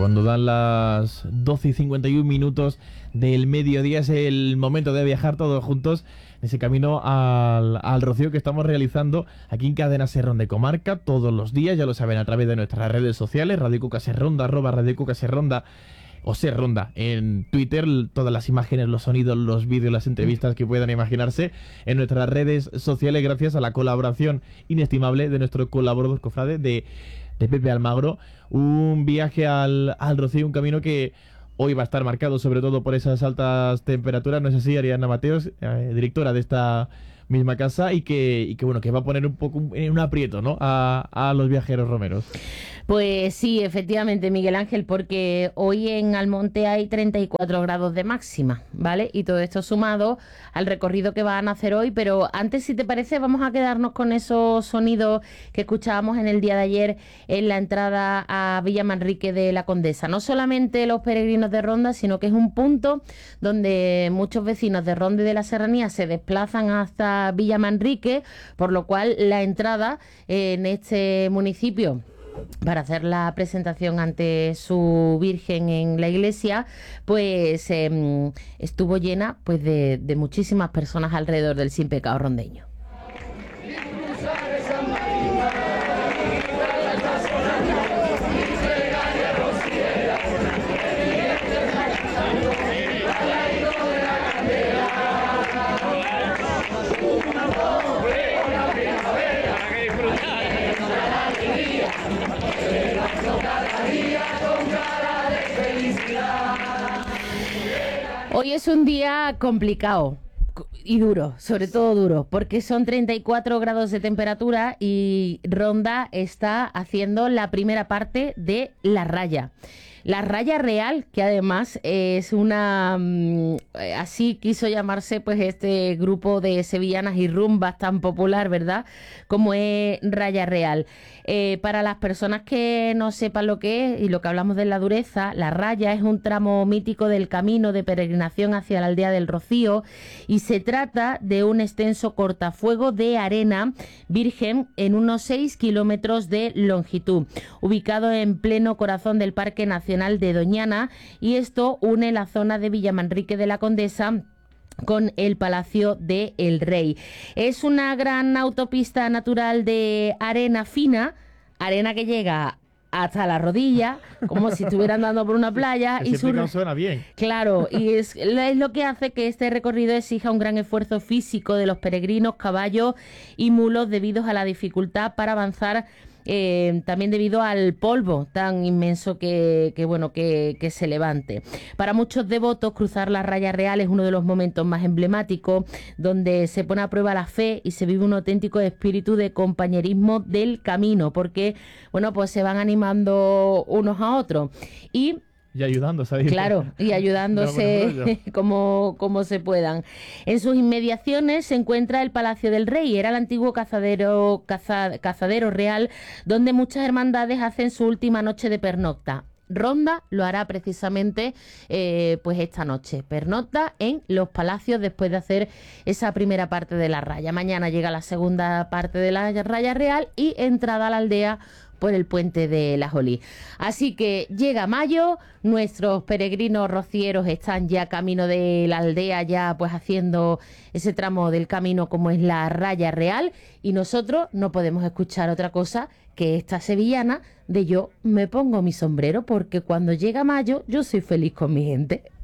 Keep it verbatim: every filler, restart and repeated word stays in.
Cuando dan las doce y cincuenta y un minutos del mediodía es el momento de viajar todos juntos en ese camino al, al Rocío que estamos realizando aquí en Cadena Ser Ronda de Comarca todos los días, ya lo saben, a través de nuestras redes sociales, Radio Cuca Ser Ronda, arroba Radio Cuca Ser Ronda o Ser Ronda en Twitter, todas las imágenes, los sonidos, los vídeos, las entrevistas que puedan imaginarse en nuestras redes sociales, gracias a la colaboración inestimable de nuestro colaborador cofrade de, de Pepe Almagro. Un viaje al, al Rocío, un camino que hoy va a estar marcado sobre todo por esas altas temperaturas, no es así, Ariana Mateos, eh, directora de esta misma casa, y que, y que bueno, que va a poner un poco en un aprieto, ¿no?, a, a los viajeros romeros. Pues sí, efectivamente, Miguel Ángel, porque hoy en Almonte hay treinta y cuatro grados de máxima, ¿vale? Y todo esto sumado al recorrido que van a hacer hoy, pero antes, si te parece, vamos a quedarnos con esos sonidos que escuchábamos en el día de ayer en la entrada a Villa Manrique de la Condesa. No solamente los peregrinos de Ronda, sino que es un punto donde muchos vecinos de Ronda y de la Serranía se desplazan hasta Villa Manrique, por lo cual la entrada en este municipio para hacer la presentación ante su Virgen en la iglesia, pues eh, estuvo llena pues de, de muchísimas personas alrededor del Sin Pecado rondeño. Hoy es un día complicado y duro, sobre todo duro, porque son treinta y cuatro grados de temperatura y Ronda está haciendo la primera parte de la raya. La raya real, que además es una, así quiso llamarse pues este grupo de sevillanas y rumbas tan popular, ¿verdad?, como es Raya Real. Eh, para las personas que no sepan lo que es y lo que hablamos de la dureza, la raya es un tramo mítico del camino de peregrinación hacia la aldea del Rocío y se trata de un extenso cortafuego de arena virgen en unos seis kilómetros de longitud, ubicado en pleno corazón del Parque Nacional de Doñana, y esto une la zona de Villamanrique de la Condesa con el Palacio de El Rey. Es una gran autopista natural de arena fina, arena que llega hasta la rodilla, como si estuvieran andando por una playa. Y su... no suena bien. Claro, y es, es lo que hace que este recorrido exija un gran esfuerzo físico de los peregrinos, caballos y mulos, debido a la dificultad para avanzar, Eh, también debido al polvo tan inmenso que, que bueno que, que se levante. Para muchos devotos, cruzar la raya real es uno de los momentos más emblemáticos, donde se pone a prueba la fe y se vive un auténtico espíritu de compañerismo del camino, porque bueno, pues se van animando unos a otros y Y ayudándose. Ahí. Claro, y ayudándose no, como, como se puedan. En sus inmediaciones se encuentra el Palacio del Rey. Era el antiguo cazadero, caza, cazadero real, donde muchas hermandades hacen su última noche de pernocta. Ronda lo hará precisamente eh, pues esta noche, pernocta en los palacios después de hacer esa primera parte de la raya. Mañana llega la segunda parte de la raya real y entrada a la aldea por el puente de la Jolí. Así que llega mayo, nuestros peregrinos rocieros están ya camino de la aldea, ya pues haciendo ese tramo del camino como es la raya real, y nosotros no podemos escuchar otra cosa que esta sevillana de Yo me pongo mi sombrero, porque cuando llega mayo yo soy feliz con mi gente.